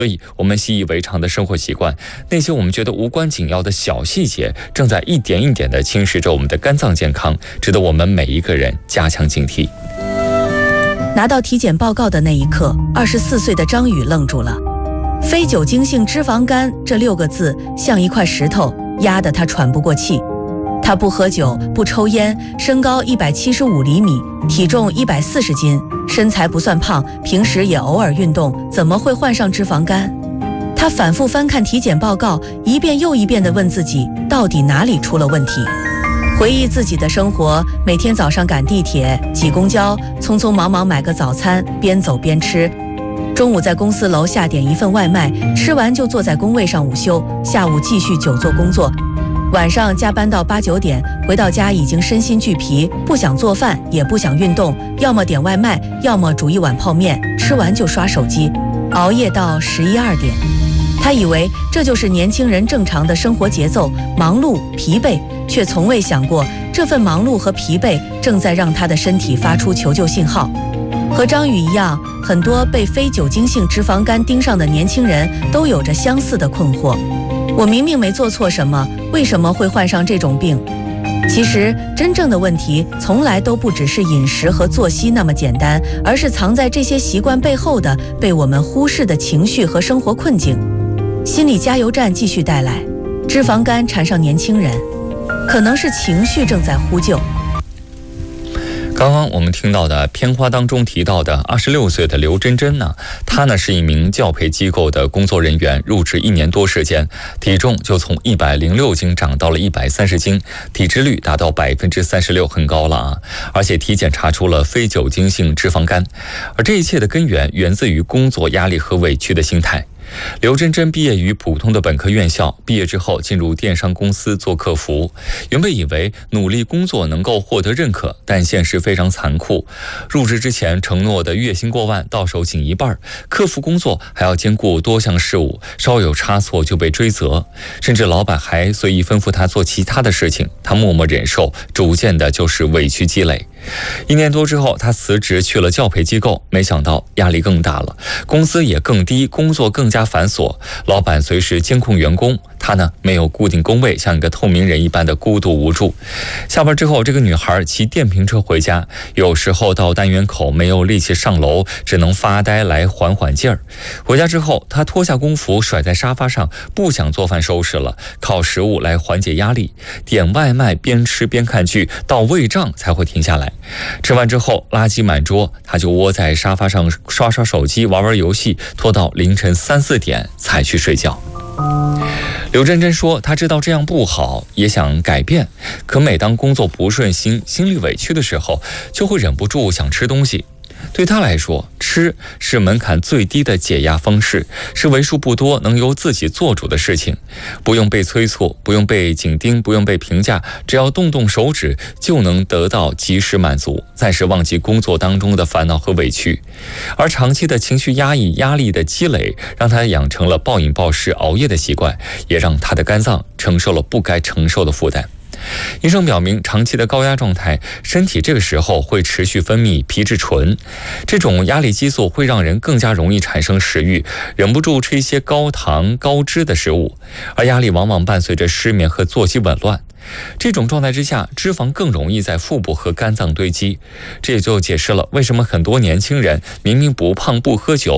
所以我们习以为常的生活习惯，那些我们觉得无关紧要的小细节，正在一点一点地侵蚀着我们的肝脏健康，值得我们每一个人加强警惕。 拿到体检报告的那一刻，24岁的张宇愣住了。非酒精性脂肪肝这6个字像一块石头，压得他喘不过气。他不喝酒，不抽烟，身高175厘米，体重140斤，身材不算胖，平时也偶尔运动，怎么会患上脂肪肝？他反复翻看体检报告，一遍又一遍地问自己，到底哪里出了问题？回忆自己的生活，每天早上赶地铁、挤公交，匆匆忙忙买个早餐，边走边吃。中午在公司楼下点一份外卖，吃完就坐在工位上午休，下午继续久坐工作。晚上加班到8、9点，回到家已经身心俱疲，不想做饭，也不想运动，要么点外卖，要么煮一碗泡面，吃完就刷手机，熬夜到11、2点。他以为这就是年轻人正常的生活节奏，忙碌、疲惫，却从未想过这份忙碌和疲惫正在让他的身体发出求救信号。和张宇一样，很多被非酒精性脂肪肝盯上的年轻人都有着相似的困惑。我明明没做错什么，为什么会患上这种病？其实真正的问题从来都不只是饮食和作息那么简单，而是藏在这些习惯背后的被我们忽视的情绪和生活困境。心理加油站继续带来，脂肪肝缠上年轻人，可能是情绪正在呼救。 刚刚我们听到的片花当中提到的26岁的刘真真呢，她呢是一名教培机构的工作人员，入职1年多时间，体重就从106斤长到了130斤，体脂率达到36%，很高了啊！而且体检查出了非酒精性脂肪肝，而这一切的根源源自于工作压力和委屈的心态。刘真真毕业于普通的本科院校，毕业之后进入电商公司做客服。原本以为努力工作能够获得认可，但现实非常残酷。入职之前承诺的月薪过万，到手仅一半。客服工作还要兼顾多项事务，稍有差错就被追责，甚至老板还随意吩咐他做其他的事情，他默默忍受，逐渐的就是委屈积累。1年多之后，他辞职去了教培机构，没想到压力更大了，工资也更低，工作更加繁琐，老板随时监控员工，他呢没有固定工位，像一个透明人一般的孤独无助。下班之后，这个女孩骑电瓶车回家，有时候到单元口没有力气上楼，只能发呆来缓缓劲儿。回家之后，她脱下工服甩在沙发上，不想做饭收拾了，靠食物来缓解压力，点外卖边吃边看剧，到胃胀才会停下来。吃完之后垃圾满桌，他就窝在沙发上刷刷手机玩玩游戏，拖到凌晨3、4点才去睡觉。刘真真说，她知道这样不好，也想改变，可每当工作不顺心，心里委屈的时候，就会忍不住想吃东西。对他来说，吃是门槛最低的解压方式，是为数不多能由自己做主的事情，不用被催促，不用被紧盯，不用被评价，只要动动手指就能得到及时满足，暂时忘记工作当中的烦恼和委屈。而长期的情绪压抑、压力的积累，让他养成了暴饮暴食、熬夜的习惯，也让他的肝脏承受了不该承受的负担。医生表明，长期的高压状态，身体这个时候会持续分泌皮质醇，这种压力激素会让人更加容易产生食欲，忍不住吃一些高糖高脂的食物，而压力往往伴随着失眠和作息紊乱。这种状态之下，脂肪更容易在腹部和肝脏堆积，这也就解释了为什么很多年轻人明明不胖不喝酒，